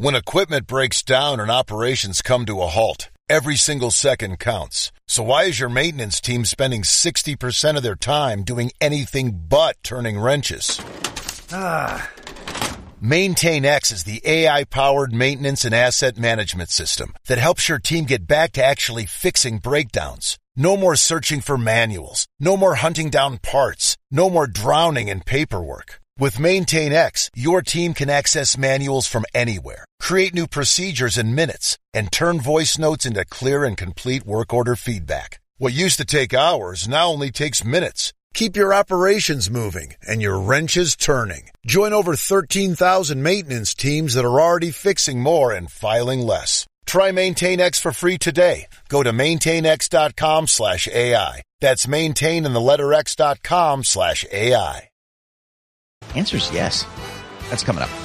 When equipment breaks down and operations come to a halt, every single second counts. So why is your maintenance team spending 60% of their time doing anything but turning wrenches? MaintainX is the AI-powered maintenance and asset management system that helps your team get back to actually fixing breakdowns. No more searching for manuals. No more hunting down parts. No more drowning in paperwork. With MaintainX, your team can access manuals from anywhere, create new procedures in minutes, and turn voice notes into clear and complete work order feedback. What used to take hours now only takes minutes. Keep your operations moving and your wrenches turning. Join over 13,000 maintenance teams that are already fixing more and filing less. Try MaintainX for free today. Go to maintainx.com/AI. That's maintain and the letter x.com/AI. Answer's yes. That's coming up.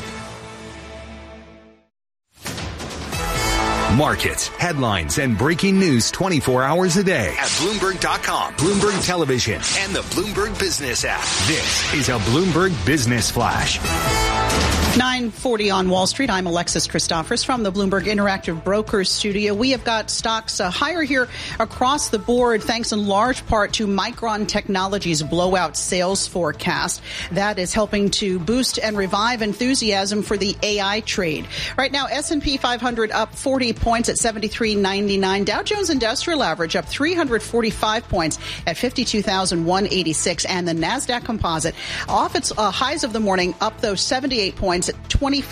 Markets, headlines, and breaking news 24 hours a day at Bloomberg.com, Bloomberg Television, and the Bloomberg Business app. This is a Bloomberg Business Flash. 9:40 on Wall Street. I'm Alexis Christophers from the Bloomberg Interactive Brokers studio. We have got stocks higher here across the board, thanks in large part to Micron Technology's blowout sales forecast. That is helping to boost and revive enthusiasm for the AI trade. Right now, S&P 500 up 40 points at 73.99. Dow Jones Industrial Average up 345 points at 52,186. And the NASDAQ Composite off its highs of the morning, up those 78 points at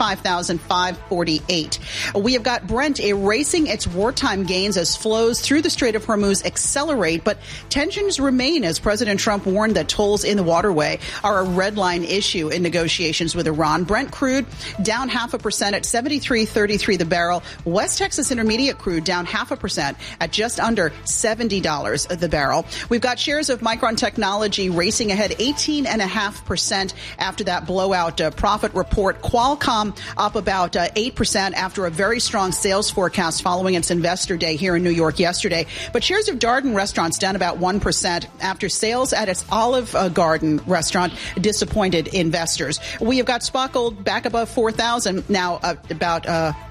25,548. We have got Brent erasing its wartime gains as flows through the Strait of Hormuz accelerate, but tensions remain as President Trump warned that tolls in the waterway are a red line issue in negotiations with Iran. Brent crude down 0.5% at 73.33 the barrel. West Texas Intermediate crude down 0.5% at just under $70 the barrel. We've got shares of Micron Technology racing ahead 18.5% after that blowout profit report. Qualcomm up about 8% after a very strong sales forecast following its investor day here in New York yesterday. But shares of Darden Restaurants down about 1% after sales at its Olive Garden restaurant disappointed investors. We have got spot gold back above 4,000 now, about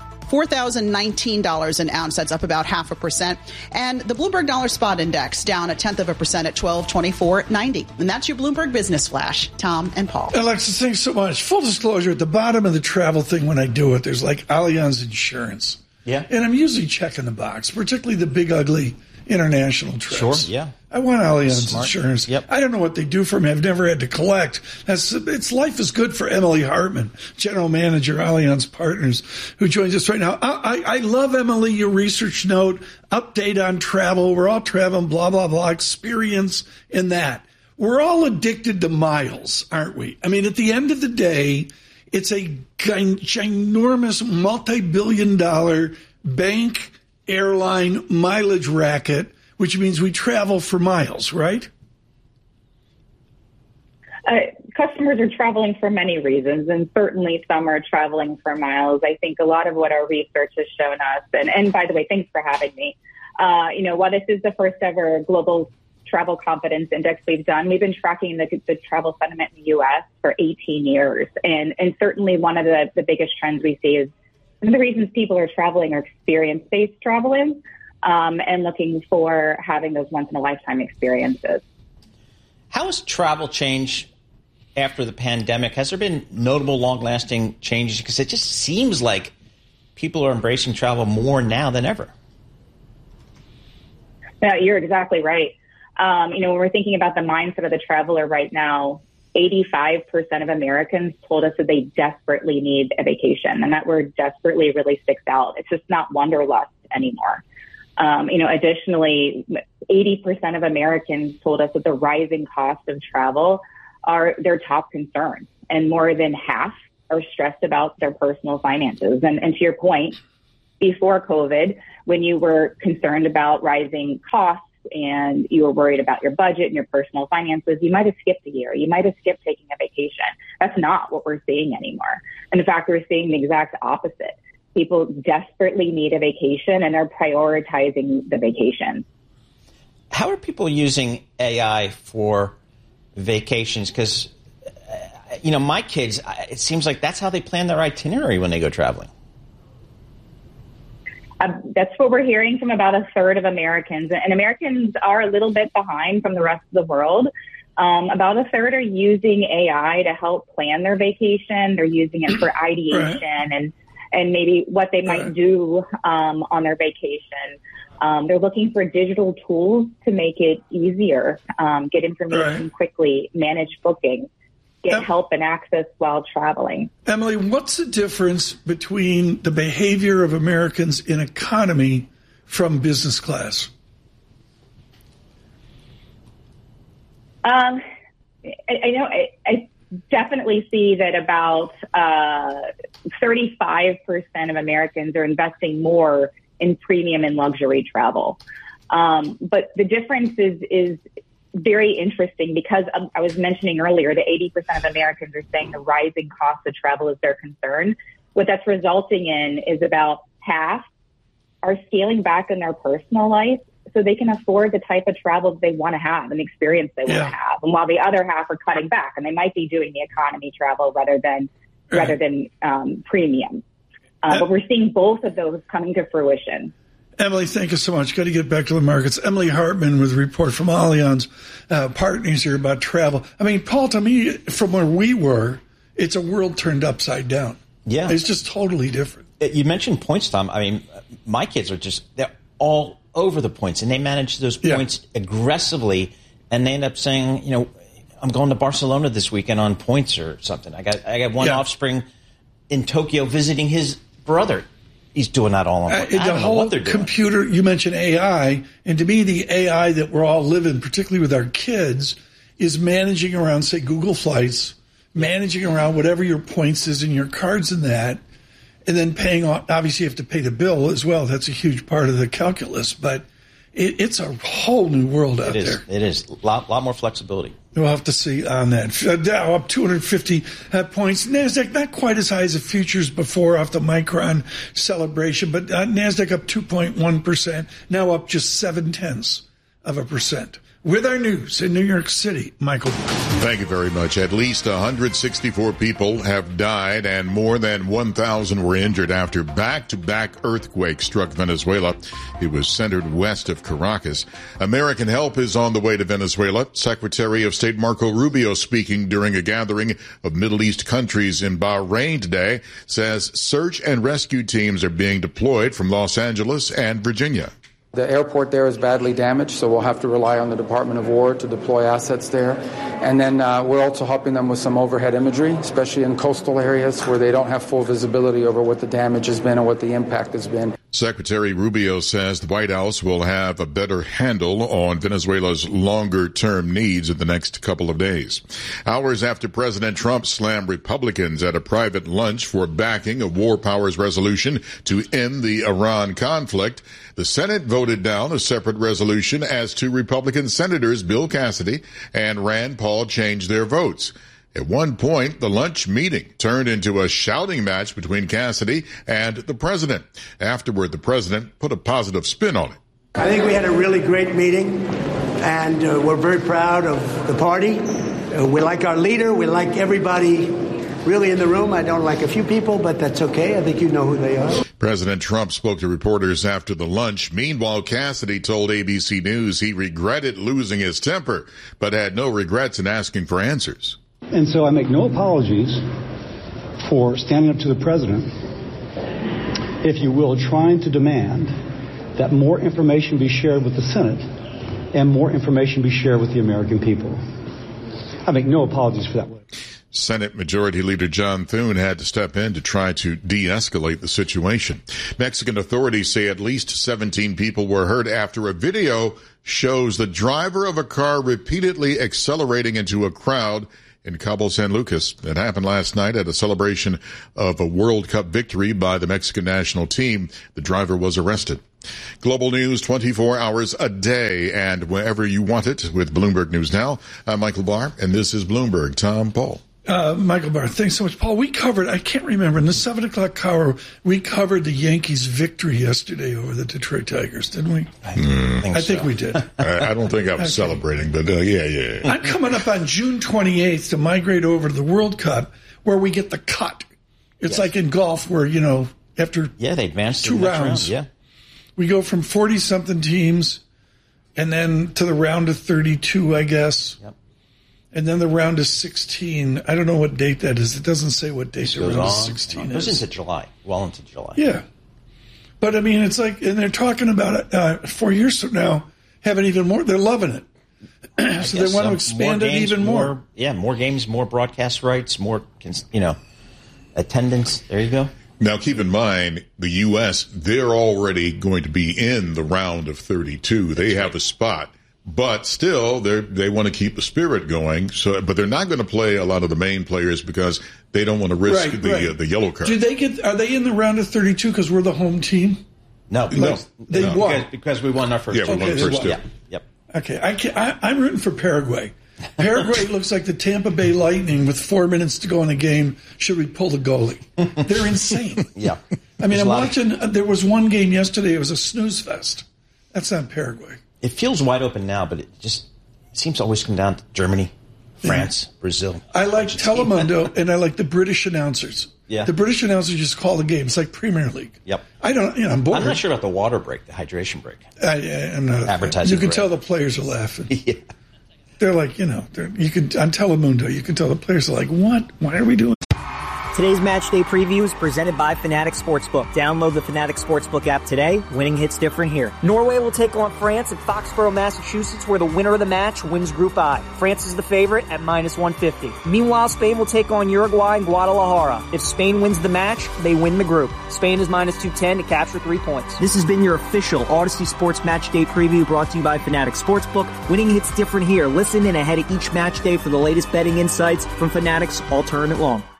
$4,019 an ounce. That's up about 0.5%. And the Bloomberg Dollar Spot Index down 0.1% at 1224.90. And that's your Bloomberg Business Flash. Tom and Paul. Alexis, thanks so much. Full disclosure, at the bottom of the travel thing when I do it, there's like Allianz Insurance. Yeah. And I'm usually checking the box, particularly the big, ugly international trips. Sure, yeah. I want Allianz Smart. Insurance. Yep. I don't know what they do for me. I've never had to collect. It's life is good for Emily Hartman, General Manager, Allianz Partners, who joins us right now. I love, Emily, your research note, update on travel. We're all traveling, blah, blah, blah, experience in that. We're all addicted to miles, aren't we? I mean, at the end of the day, it's a ginormous multi-billion-dollar bank airline mileage racket, which means we travel for miles, right? Customers are traveling for many reasons, and certainly some are traveling for miles. I think a lot of what our research has shown us, and by the way, thanks for having me. While this is the first ever global travel confidence index we've done, we've been tracking the travel sentiment in the U.S. for 18 years. And certainly one of the biggest trends we see is some of the reasons people are traveling are experience-based traveling. And looking for having those once-in-a-lifetime experiences. How has travel changed after the pandemic? Has there been notable, long-lasting changes? Because it just seems like people are embracing travel more now than ever. Yeah, you're exactly right. When we're thinking about the mindset of the traveler right now, 85% of Americans told us that they desperately need a vacation. And that word desperately really sticks out. It's just not wanderlust anymore. Additionally, 80% of Americans told us that the rising cost of travel are their top concern, and more than half are stressed about their personal finances. And to your point, before COVID, when you were concerned about rising costs and you were worried about your budget and your personal finances, you might have skipped a year. You might have skipped taking a vacation. That's not what we're seeing anymore. In fact, we're seeing the exact opposite. People desperately need a vacation and are prioritizing the vacation. How are people using AI for vacations? Because, my kids, it seems like that's how they plan their itinerary when they go traveling. That's what we're hearing from about a third of Americans. And Americans are a little bit behind from the rest of the world. About a third are using AI to help plan their vacation. They're using it for ideation and maybe what they might do on their vacation. They're looking for digital tools to make it easier, get information quickly, manage bookings, get help and access while traveling. Emily, what's the difference between the behavior of Americans in economy from business class? I definitely see that about 35% of Americans are investing more in premium and luxury travel. But the difference is very interesting because I was mentioning earlier that 80% of Americans are saying the rising cost of travel is their concern. What that's resulting in is about half are scaling back in their personal life so they can afford the type of travel that they want to have and the experience they want to have. And while the other half are cutting back, and they might be doing the economy travel rather than premium. But we're seeing both of those coming to fruition. Emily, thank you so much. Got to get back to the markets. Emily Hartman with a report from Allianz Partners here about travel. I mean, Paul, to me, from where we were, it's a world turned upside down. Yeah. It's just totally different. You mentioned points, Tom. I mean, my kids are they're all over the points, and they manage those points aggressively, and they end up saying, I'm going to Barcelona this weekend on points or something. I got one offspring in Tokyo visiting his brother. He's doing that all on the whole computer. You mentioned AI, and to me, the AI that we're all living, particularly with our kids, is managing around, say, Google Flights, managing around whatever your points is in your cards and that, and then paying off. Obviously, you have to pay the bill as well. That's a huge part of the calculus, but it's a whole new world out there. It is. A lot more flexibility. We'll have to see on that. Dow up 250 points. NASDAQ not quite as high as the futures before off the Micron celebration, but NASDAQ up 2.1%, now up just 0.7%. With our news in New York City, Michael. Thank you very much. At least 164 people have died and more than 1,000 were injured after back-to-back earthquakes struck Venezuela. It was centered west of Caracas. American help is on the way to Venezuela. Secretary of State Marco Rubio, speaking during a gathering of Middle East countries in Bahrain today, says search and rescue teams are being deployed from Los Angeles and Virginia. The airport there is badly damaged, so we'll have to rely on the Department of War to deploy assets there. And then we're also helping them with some overhead imagery, especially in coastal areas where they don't have full visibility over what the damage has been and what the impact has been. Secretary Rubio says the White House will have a better handle on Venezuela's longer-term needs in the next couple of days. Hours after President Trump slammed Republicans at a private lunch for backing a war powers resolution to end the Iran conflict, the Senate voted down a separate resolution as two Republican senators, Bill Cassidy and Rand Paul, changed their votes. At one point, the lunch meeting turned into a shouting match between Cassidy and the president. Afterward, the president put a positive spin on it. I think we had a really great meeting, and we're very proud of the party. We like our leader. We like everybody really in the room. I don't like a few people, but that's okay. I think you know who they are. President Trump spoke to reporters after the lunch. Meanwhile, Cassidy told ABC News he regretted losing his temper, but had no regrets in asking for answers. And so I make no apologies for standing up to the president, if you will, trying to demand that more information be shared with the Senate and more information be shared with the American people. I make no apologies for that. Senate Majority Leader John Thune had to step in to try to de-escalate the situation. Mexican authorities say at least 17 people were hurt after a video shows the driver of a car repeatedly accelerating into a crowd in Cabo San Lucas. It happened last night at a celebration of a World Cup victory by the Mexican national team. The driver was arrested. Global news 24 hours a day and wherever you want it with Bloomberg News Now. I'm Michael Barr, and this is Bloomberg. Tom Paul. Michael Barr, thanks so much. Paul, we covered, I can't remember, in the 7 o'clock hour, we covered the Yankees' victory yesterday over the Detroit Tigers, didn't we? I think we did. I don't think I was celebrating, but yeah. I'm coming up on June 28th to migrate over to the World Cup where we get the cut. It's like in golf where, after they advanced two rounds. Yeah. we go from 40-something teams and then to the round of 32, I guess. Yep. And then the round of 16. I don't know what date that is. It doesn't say what date the round of 16 is. It goes into July, well into July. Yeah. But, I mean, it's like, and they're talking about it 4 years from now, having even more. They're loving it. So they want to expand it even more. Yeah, more games, more broadcast rights, more, attendance. There you go. Now, keep in mind, the U.S., they're already going to be in the round of 32. They have a spot. But still, they want to keep the spirit going. So, but they're not going to play a lot of the main players because they don't want to risk the yellow card. Are they in the round of 32 because we're the home team? No, they won because we won our first. Yeah, we won the first two. Yep. Okay, I'm rooting for Paraguay. Paraguay looks like the Tampa Bay Lightning with 4 minutes to go in the game. Should we pull the goalie? They're insane. Yeah. I mean, I'm watching. There was one game yesterday. It was a snooze fest. That's not Paraguay. It feels wide open now, but it seems to always come down to Germany, France, Brazil. I like Telemundo, and I like the British announcers. Yeah. The British announcers just call the game. It's like Premier League. Yep. I'm bored. I'm not sure about the water break, the hydration break. I'm not advertising. You can tell the players are laughing. Yeah. They're like, on Telemundo, you can tell the players are like, what? Why are we doing? Today's match day preview is presented by Fanatic Sportsbook. Download the Fanatic Sportsbook app today. Winning hits different here. Norway will take on France at Foxborough, Massachusetts, where the winner of the match wins Group I. France is the favorite at -150. Meanwhile, Spain will take on Uruguay in Guadalajara. If Spain wins the match, they win the group. Spain is -210 to capture 3 points. This has been your official Odyssey Sports Match Day preview brought to you by Fanatic Sportsbook. Winning hits different here. Listen in ahead of each match day for the latest betting insights from Fanatic's All Tournament Long.